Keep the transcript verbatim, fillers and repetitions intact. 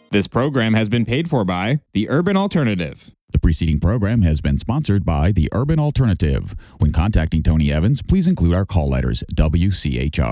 This program has been paid for by The Urban Alternative. The preceding program has been sponsored by The Urban Alternative. When contacting Tony Evans, please include our call letters W C H R.